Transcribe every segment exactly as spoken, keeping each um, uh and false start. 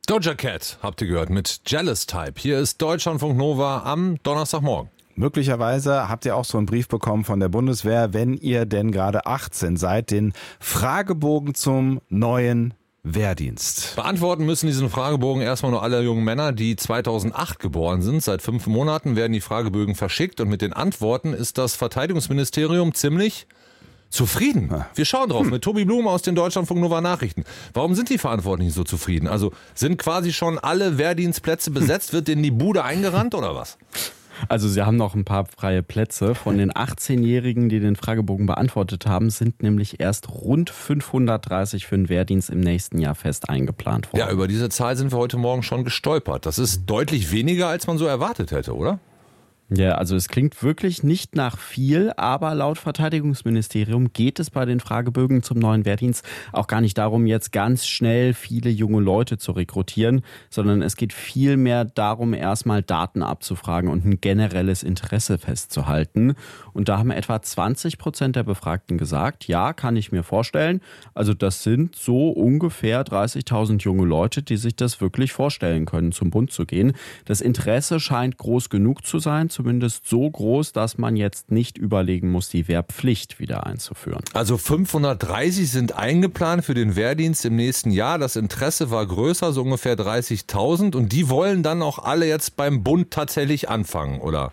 Doja Cat habt ihr gehört mit Jealous Type. Hier ist Deutschlandfunk Nova am Donnerstagmorgen. Möglicherweise habt ihr auch so einen Brief bekommen von der Bundeswehr, wenn ihr denn gerade achtzehn seid, den Fragebogen zum neuen Wehrdienst. Beantworten müssen diesen Fragebogen erstmal nur alle jungen Männer, die zweitausendacht geboren sind. Seit fünf Monaten werden die Fragebögen verschickt und mit den Antworten ist das Verteidigungsministerium ziemlich zufrieden. Wir schauen drauf mit Tobi Blum aus den Deutschlandfunk Nova Nachrichten. Warum sind die Verantwortlichen so zufrieden? Also sind quasi schon alle Wehrdienstplätze besetzt? Wird denen die Bude eingerannt oder was? Also sie haben noch ein paar freie Plätze. Von den achtzehnjährigen, die den Fragebogen beantwortet haben, sind nämlich erst rund fünfhundertdreißig für den Wehrdienst im nächsten Jahr fest eingeplant worden. Ja, über diese Zahl sind wir heute Morgen schon gestolpert. Das ist deutlich weniger, als man so erwartet hätte, oder? Ja, also es klingt wirklich nicht nach viel, aber laut Verteidigungsministerium geht es bei den Fragebögen zum neuen Wehrdienst auch gar nicht darum, jetzt ganz schnell viele junge Leute zu rekrutieren, sondern es geht vielmehr darum, erstmal Daten abzufragen und ein generelles Interesse festzuhalten. Und da haben etwa zwanzig Prozent der Befragten gesagt, ja, kann ich mir vorstellen. Also das sind so ungefähr dreißigtausend junge Leute, die sich das wirklich vorstellen können, zum Bund zu gehen. Das Interesse scheint groß genug zu sein, zumindest so groß, dass man jetzt nicht überlegen muss, die Wehrpflicht wieder einzuführen. Also fünfhundertdreißig sind eingeplant für den Wehrdienst im nächsten Jahr. Das Interesse war größer, so ungefähr dreißigtausend. Und die wollen dann auch alle jetzt beim Bund tatsächlich anfangen, oder?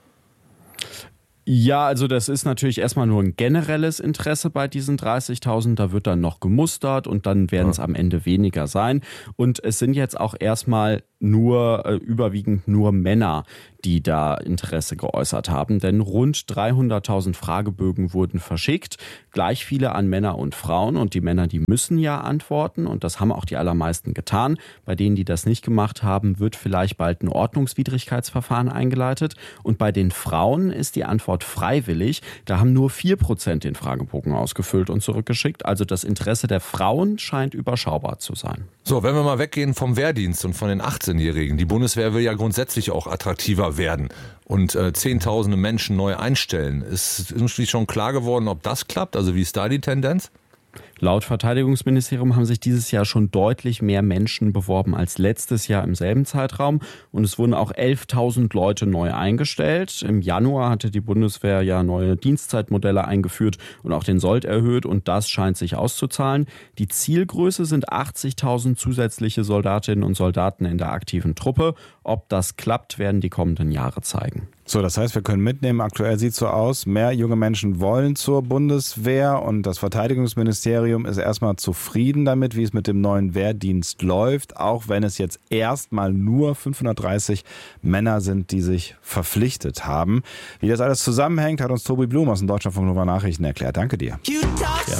Ja, also das ist natürlich erstmal nur ein generelles Interesse bei diesen dreißigtausend. Da wird dann noch gemustert und dann werden es ja am Ende weniger sein. Und es sind jetzt auch erstmal nur, äh, überwiegend nur Männer, die da Interesse geäußert haben. Denn rund dreihunderttausend Fragebögen wurden verschickt. Gleich viele an Männer und Frauen. Und die Männer, die müssen ja antworten. Und das haben auch die allermeisten getan. Bei denen, die das nicht gemacht haben, wird vielleicht bald ein Ordnungswidrigkeitsverfahren eingeleitet. Und bei den Frauen ist die Antwort freiwillig. Da haben nur vier Prozent den Fragebogen ausgefüllt und zurückgeschickt. Also das Interesse der Frauen scheint überschaubar zu sein. So, wenn wir mal weggehen vom Wehrdienst und von den achtzehnjährigen. Die Bundeswehr will ja grundsätzlich auch attraktiver werden und äh, Zehntausende Menschen neu einstellen. Ist irgendwie schon klar geworden, ob das klappt? Also wie ist da die Tendenz? Laut Verteidigungsministerium haben sich dieses Jahr schon deutlich mehr Menschen beworben als letztes Jahr im selben Zeitraum. Und es wurden auch elftausend Leute neu eingestellt. Im Januar hatte die Bundeswehr ja neue Dienstzeitmodelle eingeführt und auch den Sold erhöht. Und das scheint sich auszuzahlen. Die Zielgröße sind achtzigtausend zusätzliche Soldatinnen und Soldaten in der aktiven Truppe. Ob das klappt, werden die kommenden Jahre zeigen. So, das heißt, wir können mitnehmen, aktuell sieht es so aus, mehr junge Menschen wollen zur Bundeswehr und das Verteidigungsministerium ist erstmal zufrieden damit, wie es mit dem neuen Wehrdienst läuft, auch wenn es jetzt erstmal nur fünfhundertdreißig Männer sind, die sich verpflichtet haben. Wie das alles zusammenhängt, hat uns Tobi Blum aus den Deutschlandfunk Nova Nachrichten erklärt. Danke dir. Ja.